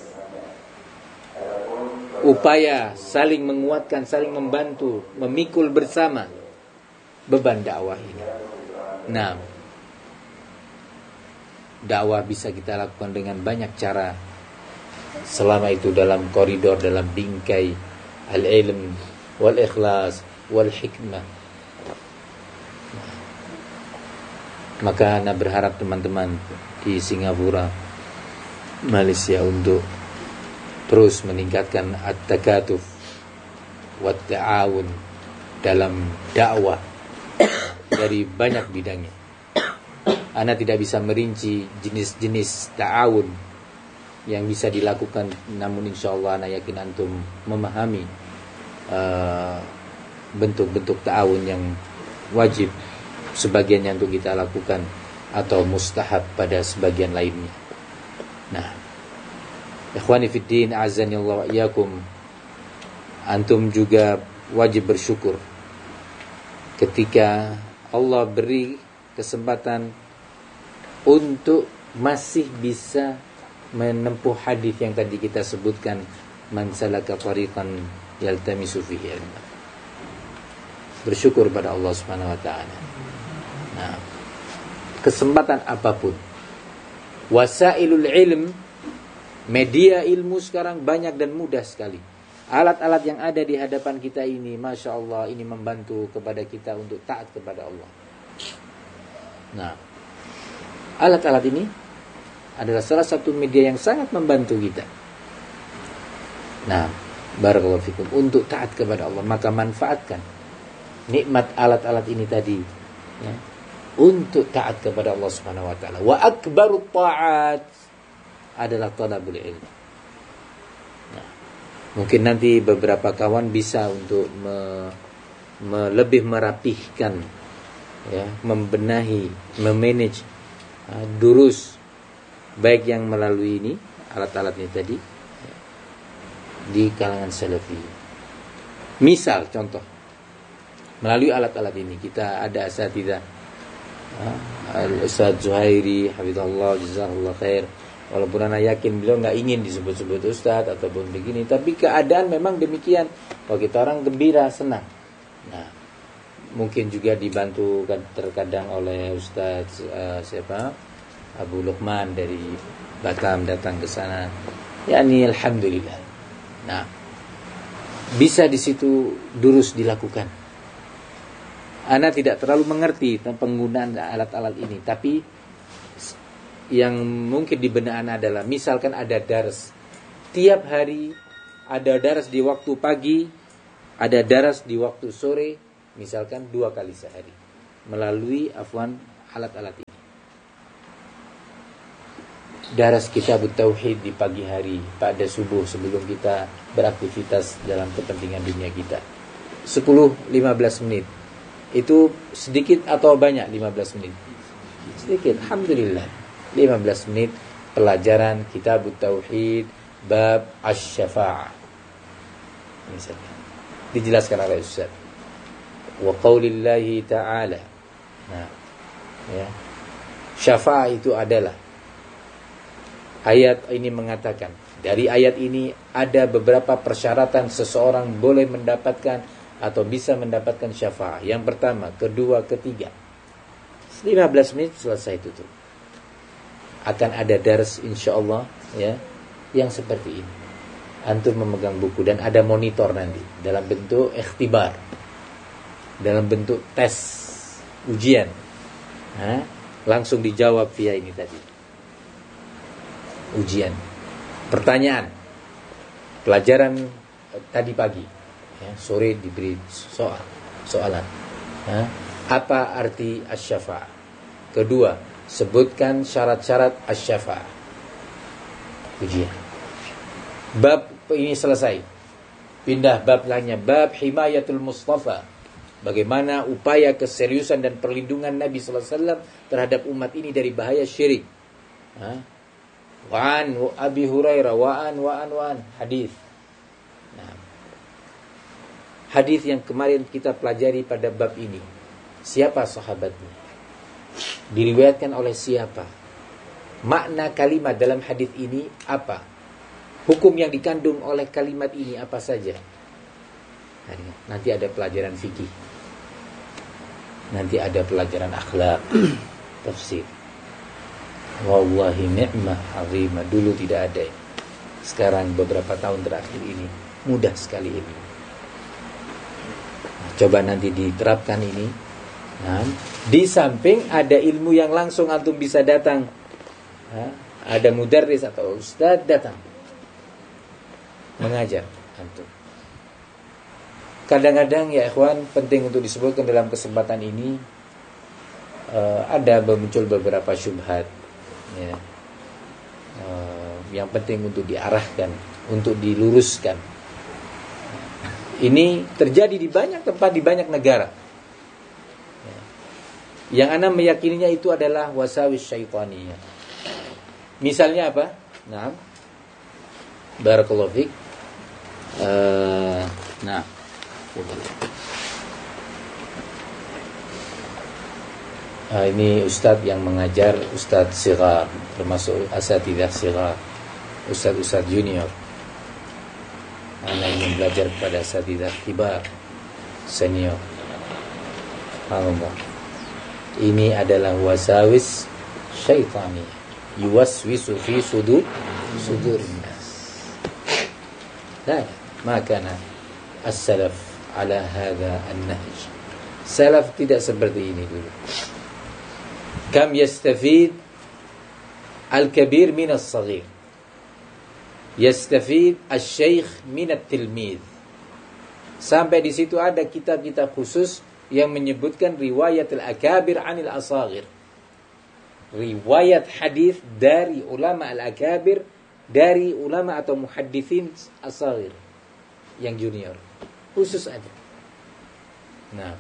upaya saling menguatkan, saling membantu, memikul bersama beban dakwah ini. Nah, dakwah bisa kita lakukan dengan banyak cara, selama itu dalam koridor, dalam bingkai al-ilm wal ikhlas wal hikmah. Maka Anda berharap teman-teman di Singapura, Malaysia untuk terus meningkatkan at-takatuf wa ta'awun dalam dakwah dari banyak bidangnya. Anda tidak bisa merinci jenis-jenis ta'awun yang bisa dilakukan, namun insyaallah Anda yakin antum memahami bentuk-bentuk ta'awun yang wajib sebagiannya untuk kita lakukan atau mustahab pada sebagian lainnya. Nah, ikhwani fiddin, azani Allah wa iyyakum, antum juga wajib bersyukur ketika Allah beri kesempatan untuk masih bisa menempuh hadis yang tadi kita sebutkan, man salaka tariqan yaltamisu fihi ilma. Bersyukur pada Allah Subhanahu wa taala. Nah, kesempatan apapun, wasailul ilm, media ilmu sekarang banyak dan mudah sekali. Alat-alat yang ada di hadapan kita ini, Masya Allah, ini membantu kepada kita untuk taat kepada Allah. Nah, alat-alat ini adalah salah satu media yang sangat membantu kita. Nah, barakallahu fikum, untuk taat kepada Allah, maka manfaatkan nikmat alat-alat ini tadi, ya, untuk taat kepada Allah Subhanahu wa taala. Wa akbarut ta'at adalah talabul ilm. Nah, mungkin nanti beberapa kawan bisa untuk lebih merapihkan, ya, membenahi, memanage durus, baik yang melalui ini alat-alat ini tadi, ya, di kalangan salafi. Misal contoh, melalui alat-alat ini kita ada asatidzah, Ustaz Zuhairi hafizallahu jazakallahu khair. Walaupun ana yakin beliau enggak ingin disebut-sebut ustaz ataupun begini, tapi keadaan memang demikian. Kalau kita orang gembira, senang. Nah, mungkin juga dibantu terkadang oleh Ustaz Abu Luqman dari Batam datang ke sana. Yani alhamdulillah. Nah, bisa di situ durus dilakukan. Ana tidak terlalu mengerti tentang penggunaan alat-alat ini, tapi yang mungkin di benak Ana adalah misalkan ada dars tiap hari ada daras di waktu pagi, ada daras di waktu sore, misalkan 2 kali sehari melalui alat-alat ini. Daras kitab tauhid di pagi hari pada subuh sebelum kita beraktivitas dalam kepentingan dunia kita. 10-15 menit. Itu sedikit atau banyak 15 menit? Sedikit, alhamdulillah. 15 menit pelajaran kitab tauhid bab asy-syafa'ah. Misalnya dijelaskan oleh Ustaz. Wa qaulillahi ta'ala. Nah, ya. Syafa'ah itu adalah, ayat ini mengatakan, dari ayat ini ada beberapa persyaratan seseorang boleh mendapatkan atau bisa mendapatkan syafa'ah. Yang pertama, kedua, ketiga. 15 menit selesai tutup. Akan ada dars insyaallah ya, yang seperti ini. Antum memegang buku dan ada monitor nanti dalam bentuk ikhtibar, dalam bentuk tes ujian. Langsung dijawab via ini tadi. Ujian, pertanyaan, pelajaran tadi pagi, ya, sore diberi soalan. Apa arti asy-syafa'ah? Kedua, sebutkan syarat-syarat asy-syafa'ah. Ujian. Bab ini selesai. Pindah bab lainnya, bab himayatul Mustafa. Bagaimana upaya keseriusan dan perlindungan Nabi sallallahu alaihi wasallam terhadap umat ini dari bahaya syirik. Wa'an Abi Hurairah wa'an hadis. Nah, hadis yang kemarin kita pelajari pada bab ini, siapa sahabatnya? Diriwayatkan oleh siapa? Makna kalimat dalam hadis ini apa? Hukum yang dikandung oleh kalimat ini apa saja? Nanti ada pelajaran fikih. Nanti ada pelajaran akhlak, tafsir. Wallahi ni'mah azimah. Dulu tidak ada. Sekarang beberapa tahun terakhir ini mudah sekali ini. Coba nanti diterapkan ini. Di samping ada ilmu yang langsung antum bisa datang. Ada mudarris atau ustaz datang mengajar antum. Kadang-kadang ya ikhwan, penting untuk disebutkan dalam kesempatan ini, ada muncul beberapa syubhat ya, yang penting untuk diarahkan, untuk diluruskan. Ini terjadi di banyak tempat, di banyak negara ya. Yang ana meyakininya itu adalah wasawis syaitaniyah. Misalnya apa? Nah, barakallahu fiik. Ini ustadz yang mengajar, ustadz sigar, termasuk asatidzah sigar, ustadz junior. Anak ingin belajar kepada asatidzah kibar, senior. Allah. Ini adalah wasawis syaitani, yuwaswisu fi sudurin nas. La, makana as-salaf ala hadha an-nahj. Salaf tidak seperti ini dulu. Kam yastafid al-kabir min as-saghir, yastafid al-syaikh min at-tilmid. Sampai di situ ada kitab-kitab khusus yang menyebutkan riwayat al-akabir anil asaghir. Riwayat hadis dari ulama al-akabir, dari ulama atau muhaddithin asaghir yang junior. Khusus ada. Nah,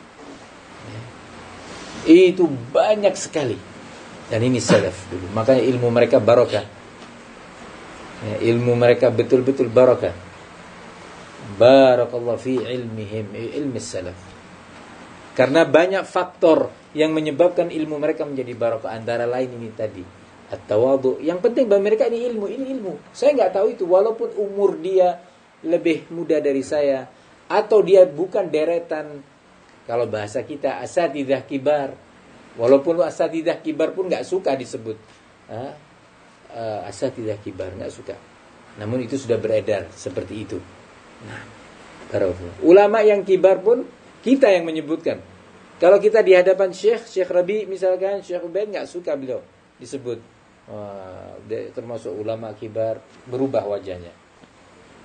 itu banyak sekali. Dan ini salaf dulu. Makanya ilmu mereka barokah. Ya, ilmu mereka betul-betul barokah. Barakallahu fi ilmihim, ilmi salaf. Karena banyak faktor yang menyebabkan ilmu mereka menjadi barokah. Antara lain ini tadi, at-tawadhu. Yang penting bagi mereka ini ilmu. Saya nggak tahu itu, walaupun umur dia lebih muda dari saya, atau dia bukan deretan, kalau bahasa kita asatidzah kibar, walaupun asatidzah kibar pun nggak suka disebut asatidzah kibar, nggak suka. Namun itu sudah beredar seperti itu. Nah, ulama yang kibar pun kita yang menyebutkan. Kalau kita di hadapan Syekh Rabi misalkan, Syekh Ubaid nggak suka beliau disebut. Termasuk ulama kibar, berubah wajahnya.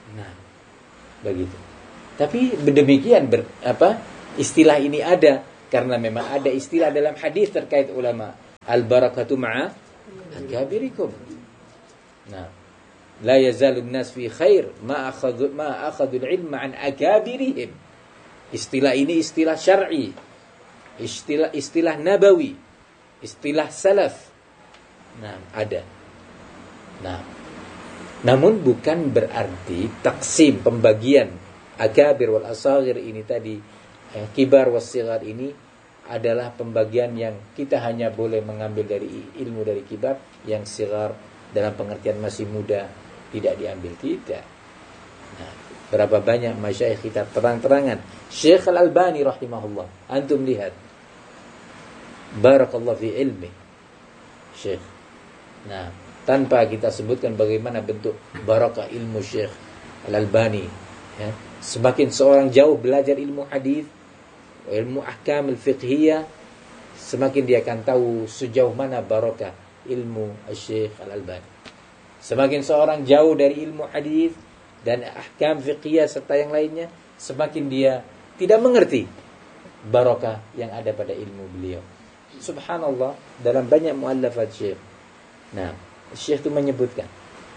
Nah, begitu. Tapi demikian istilah ini ada karena memang ada istilah dalam hadis terkait ulama. Al-barakatu ma'a akabirikum. Nah, la yazalun nas fi khair ma akhadul ilma an akabirihim. Istilah ini istilah syar'i, istilah nabawi, istilah salaf. Nah, ada. Nah, namun bukan berarti taksim pembagian akabir wal asagir ini tadi, kibar was sigar ini adalah pembagian yang kita hanya boleh mengambil dari ilmu dari kibar, yang sigar dalam pengertian masih muda tidak diambil, tidak. Nah, berapa banyak masyayikh kita terang-terangan. Syekh Al-Albani rahimahullah, antum lihat, barakallahu fi ilmi Syekh. Nah, tanpa kita sebutkan bagaimana bentuk barakah ilmu Syekh Al-Albani, ya. Semakin seorang jauh belajar ilmu hadis, ilmu ahkam al-fiqhiyah, semakin dia akan tahu sejauh mana barakah ilmu Syekh Al-Albani. Semakin seorang jauh dari ilmu hadis dan ahkam fiqhiyah serta yang lainnya, semakin dia tidak mengerti barakah yang ada pada ilmu beliau. Subhanallah, dalam banyak muallafat Syekh. Nah, Syekh itu menyebutkan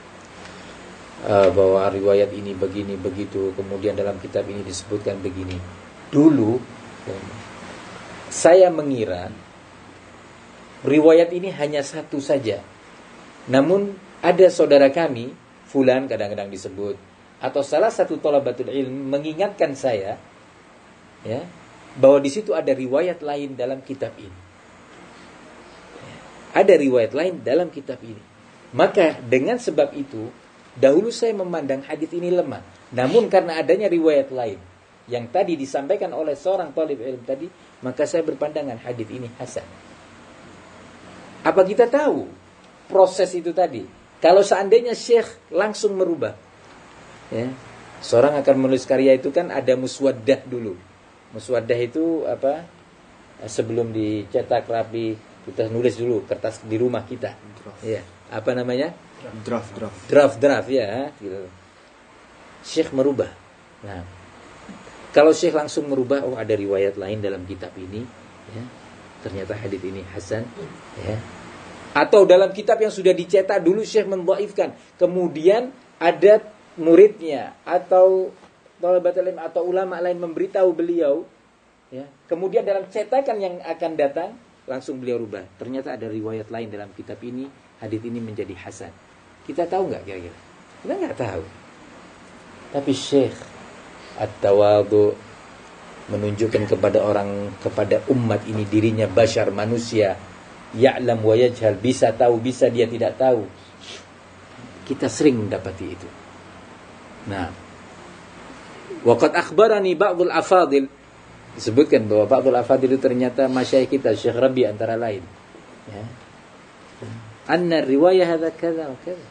bahwa riwayat ini begini begitu, kemudian dalam kitab ini disebutkan begini. Dulu saya mengira riwayat ini hanya satu saja. Namun ada saudara kami, fulan kadang-kadang disebut, atau salah satu thalabatul ilm mengingatkan saya, ya, bahwa di situ ada riwayat lain dalam kitab ini. Ada riwayat lain dalam kitab ini. Maka dengan sebab itu, dahulu saya memandang hadis ini lemah. Namun karena adanya riwayat lain yang tadi disampaikan oleh seorang talib ilmu tadi, maka saya berpandangan hadis ini hasan. Apa kita tahu proses itu tadi? Kalau seandainya Syekh langsung merubah, ya, seorang akan menulis karya itu kan ada muswaddah dulu. Muswaddah itu apa? Sebelum dicetak rapi, kita nulis dulu kertas di rumah kita. Ya, apa namanya? Draft ya, gitu. Syekh merubah. Nah, kalau Syekh langsung merubah, oh ada riwayat lain dalam kitab ini, ya, ternyata hadits ini hasan, ya. Atau dalam kitab yang sudah dicetak dulu Syekh mendhaifkan, kemudian ada muridnya atau thalabatul ilm atau ulama lain memberitahu beliau, ya. Kemudian dalam cetakan yang akan datang langsung beliau rubah. Ternyata ada riwayat lain dalam kitab ini, hadits ini menjadi hasan. Kita tahu nggak kira-kira? Kita nggak tahu. Tapi Syekh at-tawadhu menunjukkan kepada orang, kepada umat ini dirinya bashar, manusia, ya'lam wa yajhal, bisa tahu, bisa dia tidak tahu. Kita sering mendapati itu. Nah, waqad akhbarani ba'dul afadil, disebutkan bahwa ba'dul afadil itu ternyata masyayikh kita, Syekh Rabi antara lain, ya. Anna riwayah hadza kadza wa kadza.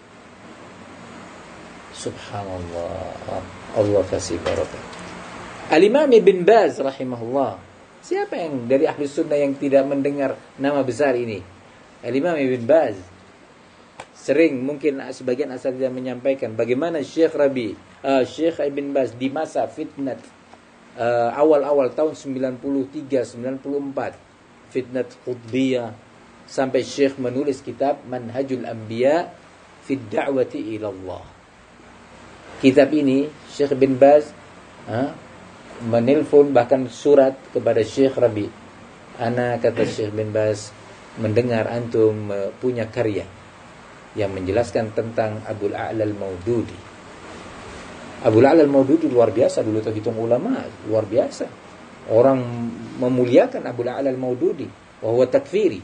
Subhanallah, Allah kasih barakah. Al-Imam Ibn Baz rahimahullah. Siapa yang dari ahli sunnah yang tidak mendengar nama besar ini? Al-Imam Ibn Baz. Sering mungkin sebagian asatidz menyampaikan bagaimana Syekh Rabi, Syekh Ibn Baz di masa fitnah awal-awal tahun 93, 94, fitnah Qutbiyah, sampai Syekh menulis kitab Manhajul Anbiya fi Da'wati ila Allah. Kitab ini Syekh bin Baz menelpon bahkan surat kepada Syekh Rabi. Ana, kata Syekh bin Baz, mendengar antum punya karya yang menjelaskan tentang Abul A'la al-Maududi. Abul A'la al-Maududi luar biasa, dulu terhitung ulama luar biasa. Orang memuliakan Abul A'la al-Maududi, wa huwa takfiri.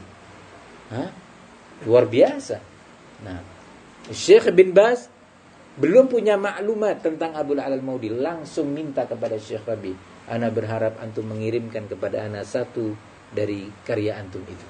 Luar biasa. Nah, Syekh bin Baz belum punya maklumat tentang Abul A'la al-Maududi, langsung minta kepada Syekh Rabi, ana berharap antum mengirimkan kepada ana satu dari karya antum itu.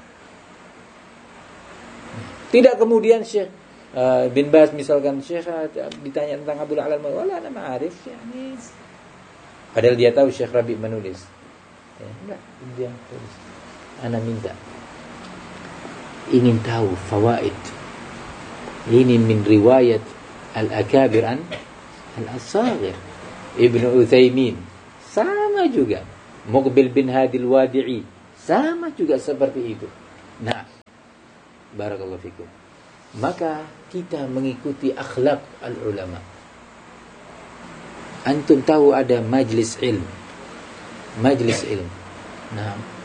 Tidak kemudian Syekh bin Baz misalkan, Syekh ditanya tentang Abul A'la al-Maududi, wala ana ma'arif, yani. Padahal dia tahu Syekh Rabi menulis. Ya, enggak, dia tulis. Ana minta, ingin tahu fawaid ini min riwayat al-akabir an Al-Assaghir. Ibnu Utsaimin sama juga. Muqbil bin Hadil Wadi'i sama juga seperti itu. Nah, barakallahu fikum. Maka kita mengikuti akhlak al-ulama. Antum tahu ada majlis ilm. Majlis ilm. Nah,